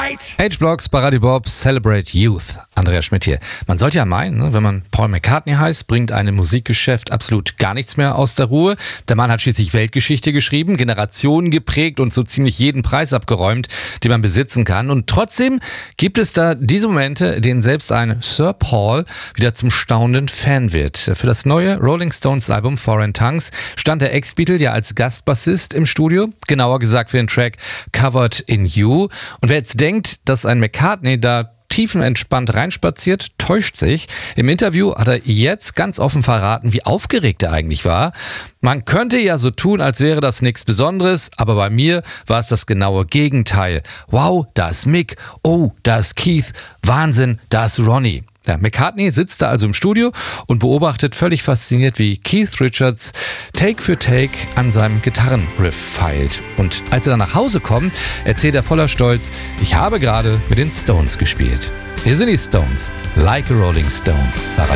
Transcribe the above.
H-Blocks bei Radio Bob, Celebrate Youth. Andreas Schmidt hier. Man sollte ja meinen, wenn man Paul McCartney heißt, bringt einem Musikgeschäft absolut gar nichts mehr aus der Ruhe. Der Mann hat schließlich Weltgeschichte geschrieben, Generationen geprägt und so ziemlich jeden Preis abgeräumt, den man besitzen kann. Und trotzdem gibt es da diese Momente, in denen selbst ein Sir Paul wieder zum staunenden Fan wird. Für das neue Rolling Stones Album Foreign Tongues stand der Ex-Beatle ja als Gastbassist im Studio, genauer gesagt für den Track Covered in You. Und wer jetzt denkt, dass ein McCartney da tiefenentspannt reinspaziert, täuscht sich. Im Interview hat er jetzt ganz offen verraten, wie aufgeregt er eigentlich war. Man könnte ja so tun, als wäre das nichts Besonderes, aber bei mir war es das genaue Gegenteil. Wow, da ist Mick. Oh, da ist Keith. Wahnsinn, da ist Ronnie. Ja, McCartney sitzt da also im Studio und beobachtet völlig fasziniert, wie Keith Richards Take für Take an seinem Gitarrenriff feilt. Und als er dann nach Hause kommt, erzählt er voller Stolz, ich habe gerade mit den Stones gespielt. Hier sind die Stones, Like a Rolling Stone.